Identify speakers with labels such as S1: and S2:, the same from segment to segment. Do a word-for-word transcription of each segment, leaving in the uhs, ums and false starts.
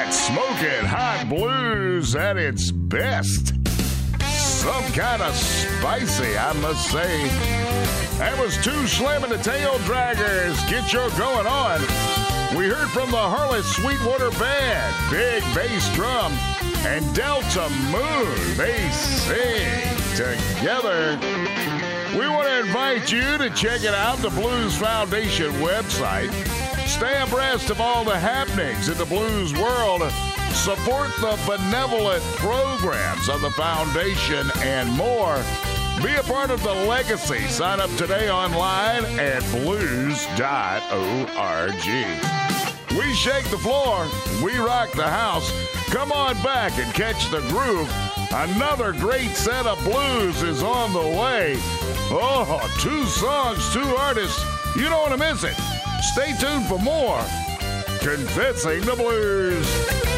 S1: That's smoking hot blues at its best. Some kind of spicy, I must say. That was two Slim and the Tail Draggers. Get your going on. We heard from the Harley Sweetwater Band, big bass drum, and Delta Moon. They sing together. We want to invite you to check it out, the Blues Foundation website. Stay abreast of all the happenings in the blues world. Support the benevolent programs of the foundation and more. Be a part of the legacy. Sign up today online at blues dot org. We shake the floor. We rock the house. Come on back and catch the groove. Another great set of blues is on the way. Oh, two songs, two artists. You don't want to miss it. Stay tuned for more Confessing the Blues.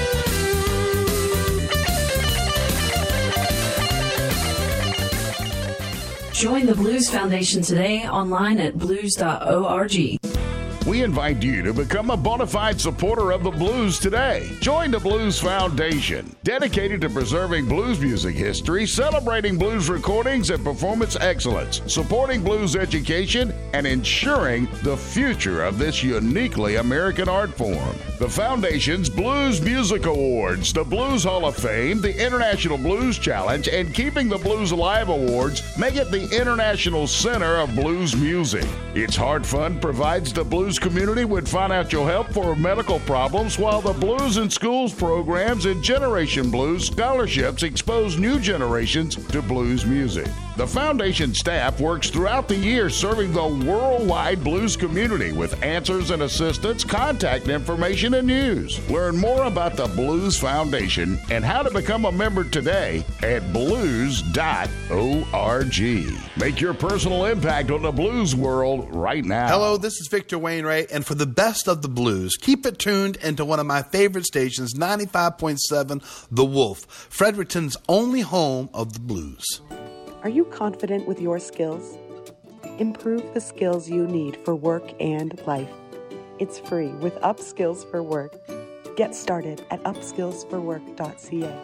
S2: Join the Blues Foundation today online at blues dot org.
S1: We invite you to become a bona fide supporter of the blues today. Join the Blues Foundation, dedicated to preserving blues music history, celebrating blues recordings and performance excellence, supporting blues education, and ensuring the future of this uniquely American art form. The Foundation's Blues Music Awards, the Blues Hall of Fame, the International Blues Challenge, and Keeping the Blues Alive Awards make it the International Center of Blues Music. Its Heart Fund provides the blues community with financial help for medical problems, while the Blues in Schools programs and Generation Blues scholarships expose new generations to blues music. The Foundation staff works throughout the year serving the worldwide blues community with answers and assistance, contact information, and news. Learn more about the Blues Foundation and how to become a member today at blues dot org. Make your personal impact on the blues world right now.
S3: Hello, this is Victor Wainwright, and for the best of the blues, keep it tuned into one of my favorite stations, ninety-five point seven The Wolf, Fredericton's only home of the blues.
S4: Are you confident with your skills? Improve the skills you need for work and life. It's free with Upskills for Work. Get started at upskills for work dot c a.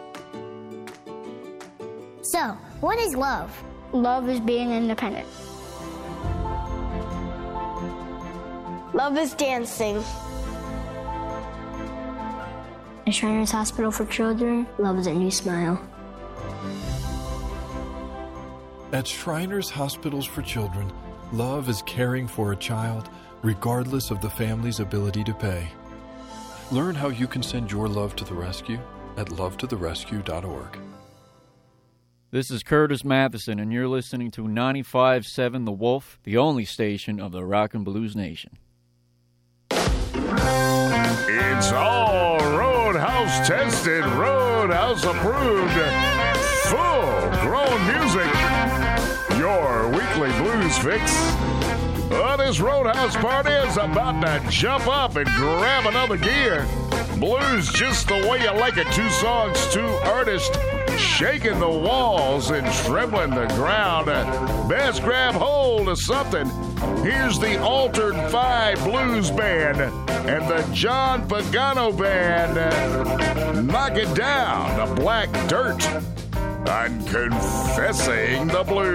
S5: So, what is love? Love is being independent.
S6: Love is dancing.
S5: At Shriners Hospital for Children, love is a new smile.
S7: At Shriners Hospitals for Children, love is caring for a child regardless of the family's ability to pay. Learn how you can send your love to the rescue at love to the rescue dot org.
S8: This is Curtis Matheson, and you're listening to ninety-five point seven The Wolf, the only station of the Rock and Blues Nation.
S1: It's all Roadhouse tested, Roadhouse approved, full-grown music. Your weekly blues fix. Oh, this Roadhouse party is about to jump up and grab another gear. Blues just the way you like it. Two songs, two artists, shaking the walls and trembling the ground. Best grab hold of something. Here's the Altered Five Blues Band and the John Pagano Band. Knock it down, the Black Dirt. I'm confessing the blues.